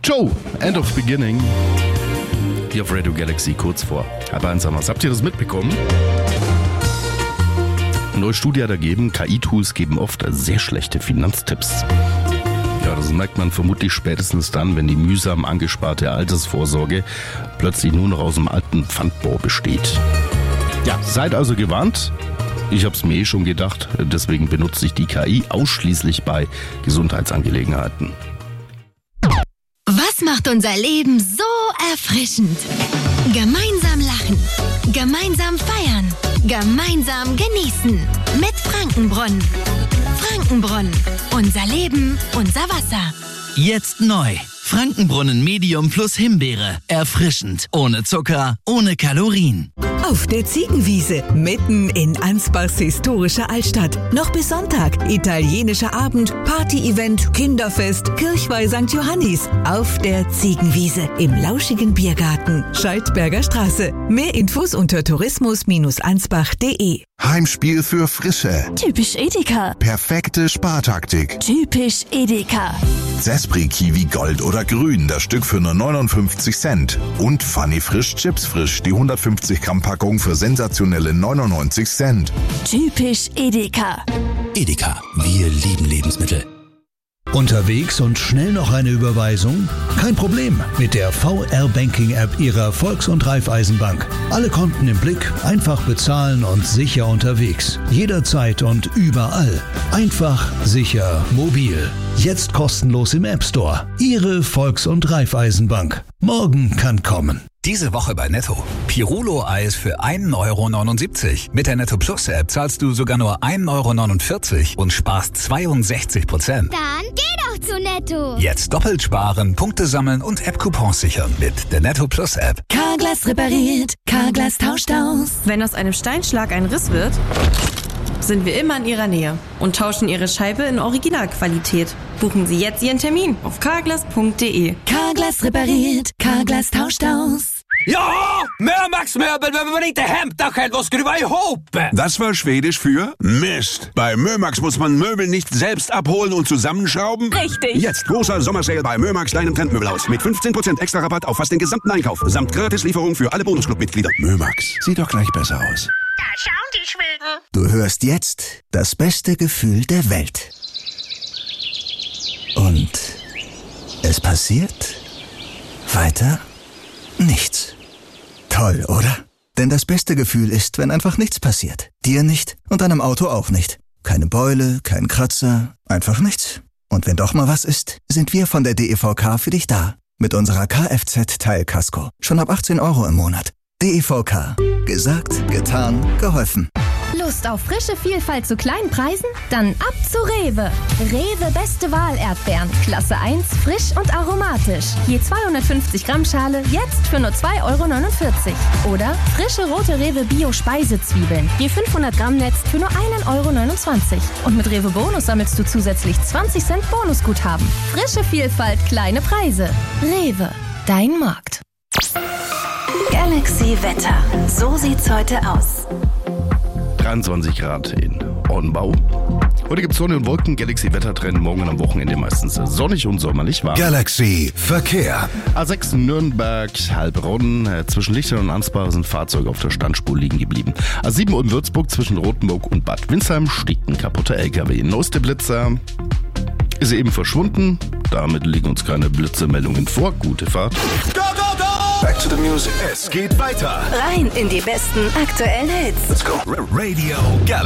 Joe, End of Beginning. Hier auf Radio Galaxy kurz vor 1:30. Habt ihr das mitbekommen? Eine neue Studie hat ergeben, KI-Tools geben oft sehr schlechte Finanztipps. Ja, das merkt man vermutlich spätestens dann, wenn die mühsam angesparte Altersvorsorge plötzlich nur noch aus dem alten Pfandbau besteht. Ja, seid also gewarnt. Ich hab's mir schon gedacht, deswegen benutze ich die KI ausschließlich bei Gesundheitsangelegenheiten. Was macht unser Leben so erfrischend? Gemeinsam lachen, gemeinsam feiern, gemeinsam genießen mit Frankenbrunnen. Frankenbrunnen, unser Leben, unser Wasser. Jetzt neu. Frankenbrunnen Medium plus Himbeere. Erfrischend. Ohne Zucker, ohne Kalorien. Auf der Ziegenwiese, mitten in Ansbachs historischer Altstadt. Noch bis Sonntag. Italienischer Abend, Party-Event, Kinderfest, Kirchweih St. Johannis. Auf der Ziegenwiese im lauschigen Biergarten. Scheidberger Straße. Mehr Infos unter tourismus-ansbach.de. Heimspiel für Frische. Typisch Edeka. Perfekte Spartaktik. Typisch Edeka. Zespri Kiwi Gold oder Grün, das Stück für nur 59 Cent. Und Funny Frisch Chips Frisch, die 150 Gramm Packung für sensationelle 99 Cent. Typisch Edeka. Edeka. Wir lieben Lebensmittel. Unterwegs und schnell noch eine Überweisung? Kein Problem mit der VR-Banking-App Ihrer Volks- und Raiffeisenbank. Alle Konten im Blick, einfach bezahlen und sicher unterwegs. Jederzeit und überall. Einfach, sicher, mobil. Jetzt kostenlos im App Store. Ihre Volks- und Raiffeisenbank. Morgen kann kommen. Diese Woche bei Netto. Pirulo-Eis für 1,79 €. Mit der Netto Plus App zahlst du sogar nur 1,49 € und sparst 62%. Dann geh doch zu Netto. Jetzt doppelt sparen, Punkte sammeln und App-Coupons sichern mit der Netto Plus App. Carglass repariert, Carglass tauscht aus. Wenn aus einem Steinschlag ein Riss wird, sind wir immer in Ihrer Nähe und tauschen Ihre Scheibe in Originalqualität. Buchen Sie jetzt Ihren Termin auf carglass.de. Carglass repariert, Carglass tauscht aus. Ja, Mömax-Möbel behöver man inte hämta själv och skruva ihop. Das war Schwedisch für Mist. Bei Mömax muss man Möbel nicht selbst abholen und zusammenschrauben. Richtig. Jetzt großer Sommersale bei Mömax, deinem Trendmöbelhaus. Mit 15% extra Rabatt auf fast den gesamten Einkauf. Samt Gratislieferung für alle Bonusclub-Mitglieder. Mömax, sieht doch gleich besser aus. Da schauen die Schweden. Du hörst jetzt das beste Gefühl der Welt. Und es passiert weiter nichts. Toll, oder? Denn das beste Gefühl ist, wenn einfach nichts passiert. Dir nicht und deinem Auto auch nicht. Keine Beule, kein Kratzer, einfach nichts. Und wenn doch mal was ist, sind wir von der DEVK für dich da. Mit unserer Kfz-Teilkasko. Schon ab 18 € im Monat. DEVK. Gesagt, getan, geholfen. Lust auf frische Vielfalt zu kleinen Preisen? Dann ab zu Rewe. Rewe Beste Wahl Erdbeeren. Klasse 1, frisch und aromatisch. Je 250 Gramm Schale, jetzt für nur 2,49 €. Oder frische rote Rewe Bio Speisezwiebeln. Je 500 Gramm Netz für nur 1,29 €. Und mit Rewe Bonus sammelst du zusätzlich 20 Cent Bonusguthaben. Frische Vielfalt, kleine Preise. Rewe, dein Markt. Galaxy Wetter. So sieht's heute aus. 23 Grad in Ornbau. Heute gibt es Sonne und Wolken, Galaxy-Wettertrend, morgen und am Wochenende meistens sonnig und sommerlich warm. Galaxy Verkehr. A6 Nürnberg, Heilbronn, zwischen Lichtern und Ansbach sind Fahrzeuge auf der Standspur liegen geblieben. A7 in Würzburg zwischen Rothenburg und Bad Windsheim steht ein kaputter LKW. Neueste Blitzer ist eben verschwunden, damit liegen uns keine Blitzermeldungen vor. Gute Fahrt. Go, go, go! Back to the music. Es geht weiter. Rein in die besten aktuellen Hits. Let's go. Radio Galaxy.